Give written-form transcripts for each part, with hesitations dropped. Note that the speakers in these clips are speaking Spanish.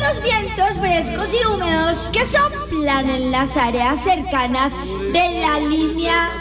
los vientos frescos y húmedos que soplan en las áreas cercanas de la línea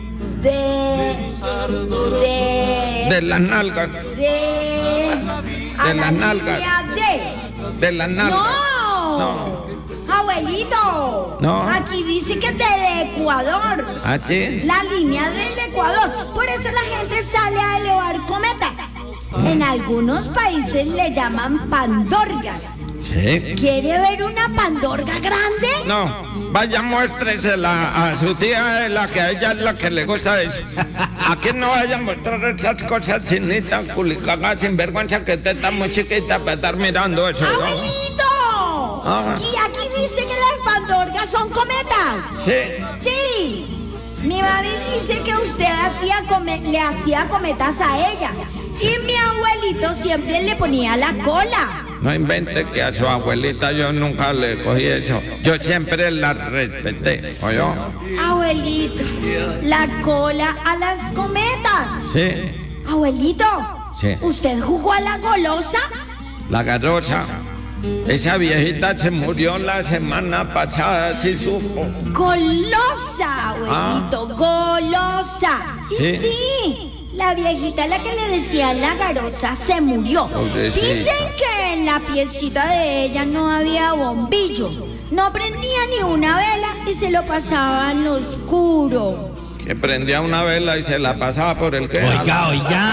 de las nalgas. De las nalgas. De las nalgas. No. Abuelito. No. Aquí dice que del Ecuador. ¿Ah, sí? La línea del Ecuador. Por eso la gente sale a elevar cometas. En algunos países le llaman pandorgas. Sí. ¿Quiere ver una pandorga grande? No, vaya muéstresela a su tía, la que a ella es la que le gusta eso. Aquí no vaya a mostrar esas cosas chinitas, culicagas, sinvergüenza, que te está muy chiquita para estar mirando eso, ¿no? ¡Abuelito! Ah. Aquí dice que las pandorgas son cometas. Sí. Sí. Mi mami dice que usted le hacía cometas a ella. Y mi abuelito siempre le ponía la cola. No invente que a su abuelita yo nunca le cogí eso. Yo siempre la respeté, ¿oyó? Abuelito, la cola a las cometas. Sí. Abuelito, Sí. ¿usted jugó a la golosa? La garrosa. Esa viejita se murió la semana pasada, ¿sí supo? Golosa, abuelito, golosa. Y Sí. sí, la viejita a la que le decían la garosa se murió. Pobrecita. Dicen que en la piecita de ella no había bombillo. No prendía ni una vela y se lo pasaba en lo oscuro. Que prendía una vela y se la pasaba por el que. Oiga.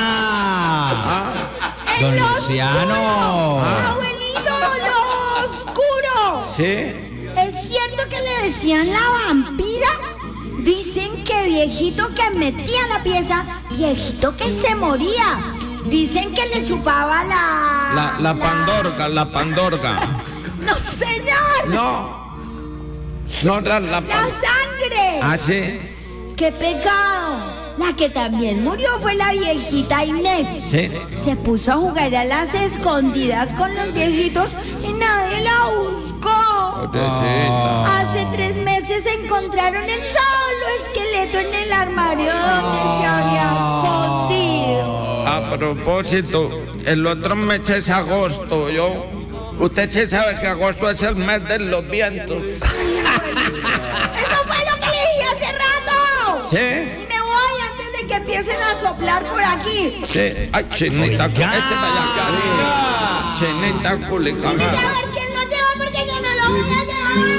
Don ¡En lo Luciano. oscuro! ¡Abuelito, lo oscuro! Sí. ¿Es cierto que le decían la vampira? Dicen que viejito que metía la pieza, viejito que se moría. Dicen que le chupaba La pandorga. ¡No, señor! No era la ¡La sangre! ¿Ah, sí? ¡Qué pecado! La que también murió fue la viejita Inés. Sí. Se puso a jugar a las escondidas con los viejitos y nadie la buscó. Pobrecita. Hace 3 meses encontraron el solo esqueleto en el armario donde se había escondido. A propósito, el otro mes es agosto, yo. Usted sí sabe que agosto es el mes de los vientos. ¡Eso fue lo que le dije hace rato! ¿Sí? Y me voy antes de que empiecen a soplar por aquí. Sí. Ay, chinita, Oiga. écheme allá. Chinita, culicagada. Y a ver quién lo lleva porque yo no lo voy a llevar.